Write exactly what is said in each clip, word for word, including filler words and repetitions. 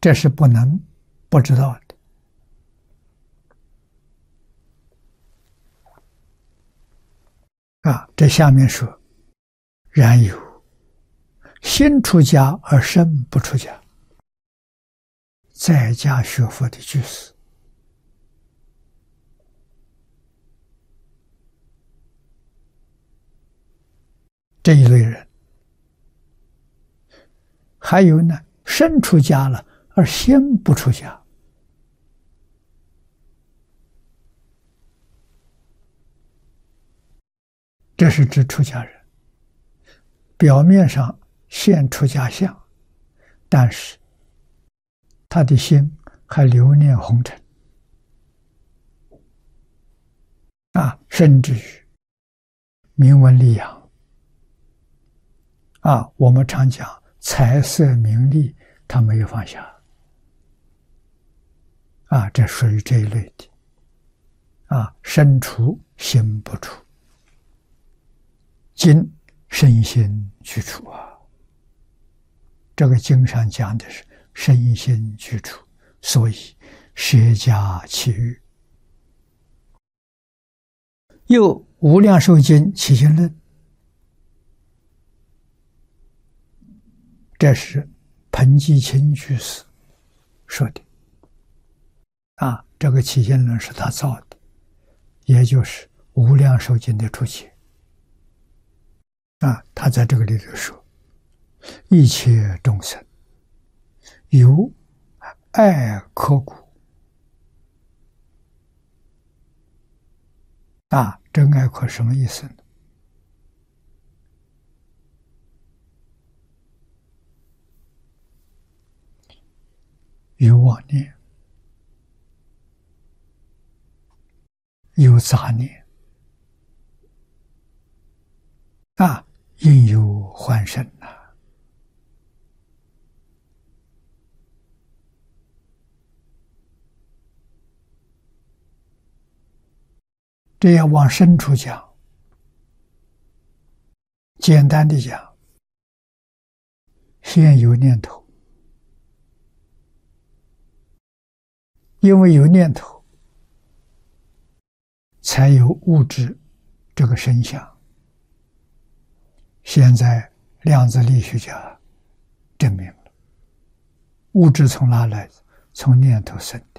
这是不能不知道的。啊，这下面说，然有心出家而身不出家，在家学佛的居士，这一类人。还有呢，身出家了而心不出家，这是指出家人表面上现出家相，但是他的心还留念红尘啊，甚至于名闻利养啊，我们常讲财色名利，他没有放下啊，这属于这一类的啊，身出心不出，今身心俱出啊。这个经上讲的是身心俱出，所以舍家弃欲。又无量寿经起心论，这是彭基清居士说的啊，这个起心论是他造的，也就是无量寿经的注解啊。他在这个里头说，一切众生由爱刻骨啊，真爱刻什么意思呢？有妄念，有杂念啊，应有幻生呐、啊。这要往深处讲，简单的讲，先有念头，因为有念头，才有物质这个身相。现在量子力学家证明了，物质从哪来的？从念头生的，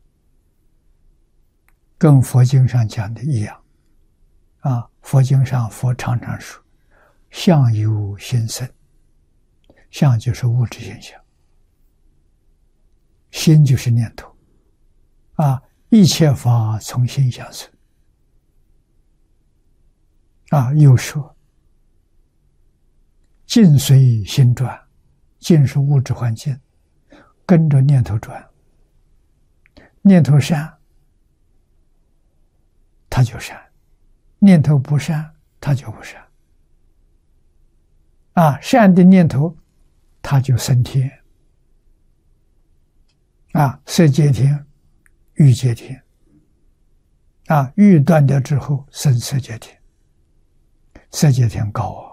跟佛经上讲的一样啊。佛经上佛常常说，相由心生，相就是物质现象，心就是念头啊，一切法从心想生啊。又说境随心转，境是物质环境，跟着念头转，念头善它就善，念头不善它就不善啊。善的念头它就升天啊，色界天、欲界天啊，欲断掉之后生色界天，色界天高啊。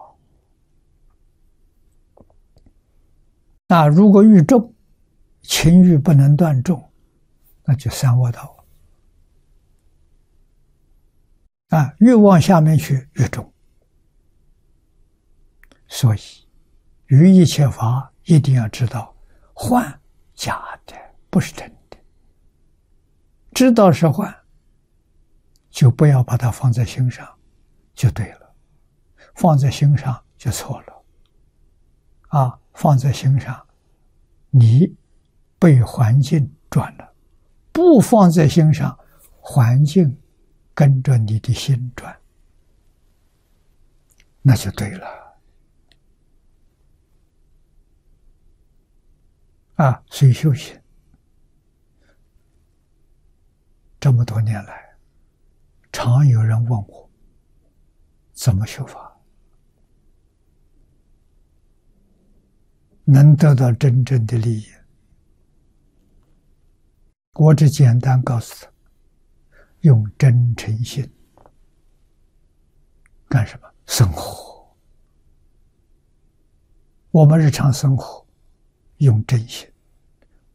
那如果欲重，情欲不能断重，那就三恶道啊，越往下面去越重。所以于一切法一定要知道，幻假的，不是真的。知道是幻，就不要把它放在心上，就对了。放在心上就错了啊！放在心上，你被环境转了；不放在心上，环境跟着你的心转，那就对了啊！所以修行这么多年来，常有人问我怎么修法能得到真正的利益。我只简单告诉他，用真诚心干什么？生活。我们日常生活用真心，